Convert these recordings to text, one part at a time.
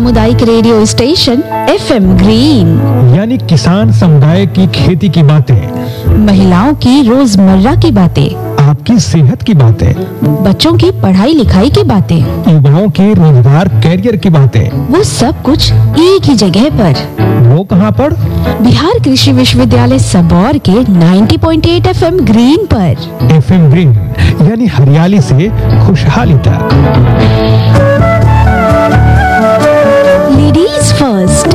सामुदायिक radio station FM green, यानी किसान समुदाय की खेती की बातें, महिलाओं की रोजमर्रा की बातें, आपकी सेहत की बातें, बच्चों की पढ़ाई लिखाई की बातें, युवाओं के रोजगार कैरियर की बातें, वो सब कुछ एक ही जगह पर। वो कहाँ पर? बिहार कृषि विश्वविद्यालय सबौर के 90.8 FM ग्रीन पर। FM ग्रीन यानी हरियाली से खुशहाली तक। Ladies first.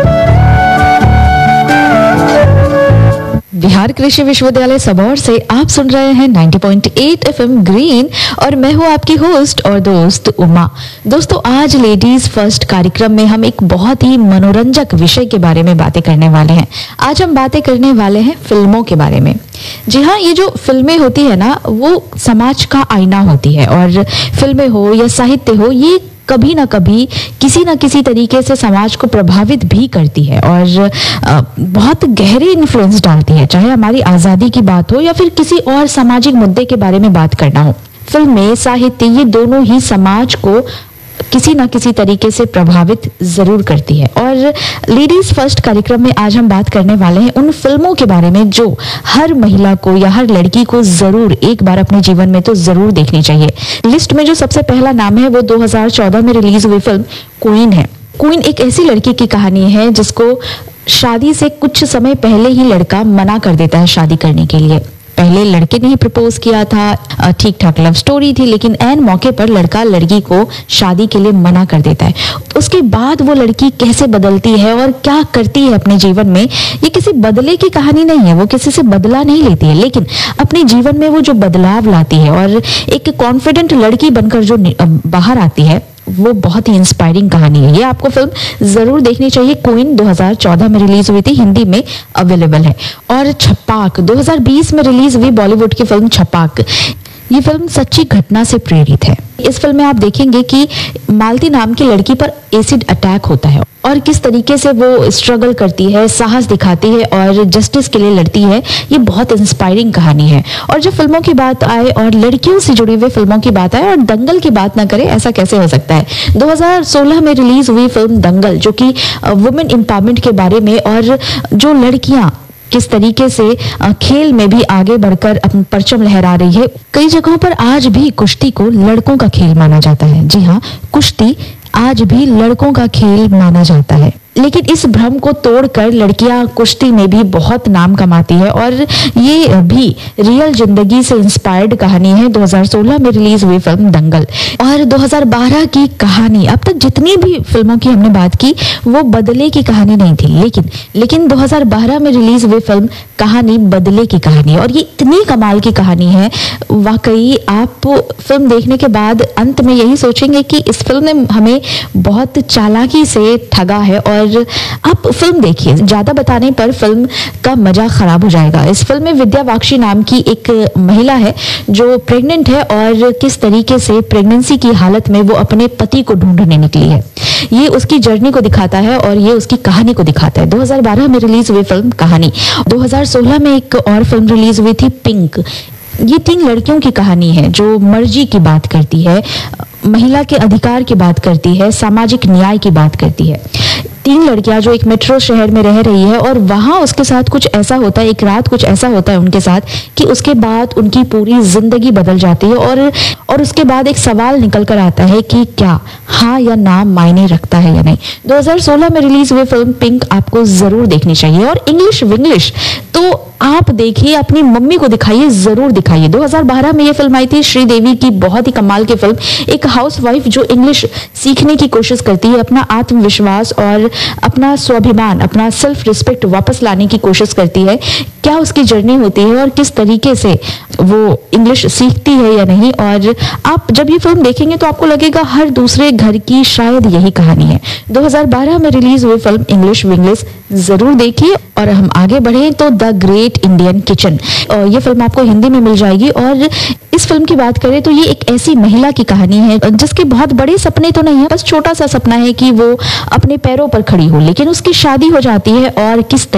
बिहार कृषि विश्वविद्यालय सबौर से आप सुन रहे हैं 90.8 FM ग्रीन और मैं हूं आपकी होस्ट और दोस्त उमा। दोस्तों, आज लेडीज फर्स्ट कार्यक्रम में हम एक बहुत ही मनोरंजक विषय के बारे में बातें करने वाले हैं। आज हम बातें करने वाले हैं फिल्मों के बारे में। जी हाँ, ये जो फिल्में होती है ना, वो समाज का आईना होती है और फिल्में हो या साहित्य हो, ये कभी ना कभी किसी ना किसी तरीके से समाज को प्रभावित भी करती है और बहुत गहरे इन्फ्लुएंस डालती है, चाहे हमारी आज़ादी की बात हो या फिर किसी और सामाजिक मुद्दे के बारे में बात करना हो। फिल्में, साहित्य, ये दोनों ही समाज को किसी ना किसी तरीके से प्रभावित जरूर करती है। और लेडीज फर्स्ट कार्यक्रम में आज हम बात करने वाले हैं उन फिल्मों के बारे में जो हर महिला को या हर लड़की को जरूर एक बार अपने जीवन में तो जरूर देखनी चाहिए। लिस्ट में जो सबसे पहला नाम है वो 2014 में रिलीज हुई फिल्म क्वीन है। क्वीन एक ऐसी लड़की की कहानी है जिसको शादी से कुछ समय पहले ही लड़का मना कर देता है शादी करने के लिए। पहले लड़के ने ही प्रपोज किया था, ठीक ठाक लव स्टोरी थी, लेकिन ऐन मौके पर लड़का लड़की को शादी के लिए मना कर देता है। उसके बाद वो लड़की कैसे बदलती है और क्या करती है अपने जीवन में, ये किसी बदले की कहानी नहीं है, वो किसी से बदला नहीं लेती है, लेकिन अपने जीवन में वो जो बदलाव लाती है और एक कॉन्फिडेंट लड़की बनकर जो बाहर आती है, वो बहुत ही इंस्पायरिंग कहानी है। ये आपको फिल्म जरूर देखनी चाहिए। क्वीन 2014 में रिलीज हुई थी, हिंदी में अवेलेबल है। और छपाक 2020 में रिलीज हुई बॉलीवुड की फिल्म छपाक, ये फिल्म सच्ची घटना से प्रेरित है। इस फिल्म में आप देखेंगे कि मालती नाम की लड़की पर एसिड अटैक होता है और किस तरीके से वो स्ट्रगल करती है, साहस दिखाती है और जस्टिस के लिए लड़ती है। ये बहुत इंस्पायरिंग कहानी है। और जब फिल्मों की बात आए और लड़कियों से जुड़ी हुई फिल्मों की बात आए और दंगल की बात ना करें, ऐसा कैसे हो सकता है। 2016 में रिलीज हुई फिल्म दंगल, जो कि वुमेन एम्पावरमेंट के बारे में और जो लड़कियां किस तरीके से खेल में भी आगे बढ़कर अपना परचम लहरा रही है। कई जगहों पर आज भी कुश्ती को लड़कों का खेल माना जाता है। जी हाँ, कुश्ती आज भी लड़कों का खेल माना जाता है, लेकिन इस भ्रम को तोड़कर लड़कियां कुश्ती में भी बहुत नाम कमाती है और ये भी रियल जिंदगी से इंस्पायर्ड कहानी है। 2016 में रिलीज हुई फिल्म दंगल। और 2012 की कहानी, अब तक जितनी भी फिल्मों की हमने बात की वो बदले की कहानी नहीं थी, लेकिन 2012 में रिलीज हुई फिल्म कहानी बदले की कहानी, और ये इतनी कमाल की कहानी है। वाकई आप फिल्म देखने के बाद अंत में यही सोचेंगे कि इस फिल्म ने हमें बहुत चालाकी से ठगा है। और आप फिल्म देखिए, ज्यादा बताने पर फिल्म का मजा खराब हो जाएगा। इस फिल्म में विद्या वाक्षी नाम की एक महिला है जो प्रेग्नेंट है और किस तरीके से प्रेगनेंसी की हालत में वो अपने पति को ढूंढने निकली है, ये उसकी जर्नी को दिखाता है और ये उसकी कहानी को दिखाता है। 2012 में रिलीज हुई फिल्म कहानी। 2016 में एक और फिल्म रिलीज हुई थी पिंक। ये 3 लड़कियों की कहानी है जो मर्जी की बात करती है, महिला के अधिकार की बात करती है, सामाजिक न्याय की बात करती है। 3 लड़कियां जो एक मेट्रो शहर में रह रही है और वहां उसके साथ कुछ ऐसा होता है, एक रात कुछ ऐसा होता है उनके साथ कि उसके बाद उनकी पूरी जिंदगी बदल जाती है और उसके बाद एक सवाल निकल कर आता है कि क्या हाँ या ना मायने रखता है या नहीं। 2016 में रिलीज हुई फिल्म पिंक आपको जरूर देखनी चाहिए। और इंग्लिश विंग्लिश तो आप देखिए, अपनी मम्मी को दिखाइए, जरूर दिखाइए। 2012 में ये फिल्म आई थी, श्रीदेवी की बहुत ही कमाल की फिल्म। एक हाउसवाइफ जो इंग्लिश सीखने की कोशिश करती है, अपना आत्मविश्वास और अपना स्वाभिमान, अपना सेल्फ रिस्पेक्ट वापस लाने की कोशिश करती है। क्या उसकी जर्नी होती है और किस तरीके से वो इंग्लिश सीखती है या नहीं। और आप जब ये फिल्म देखेंगे तो आपको लगेगा हर दूसरे घर की शायद यही कहानी है। 2012 में रिलीज हुई फिल्म इंग्लिश विंग्लिश जरूर देखिए। और हम आगे बढ़े तो द ग्रेट इंडियन किचन, ये फिल्म आपको हिंदी में मिल जाएगी। और इस फिल्म की बात करें तो ये एक ऐसी महिला की कहानी है जिसके बहुत बड़े सपने तो नहीं है, बस छोटा सा सपना है कि वो अपने पैरों पर खड़ी हो, लेकिन उसकी शादी हो जाती है और किस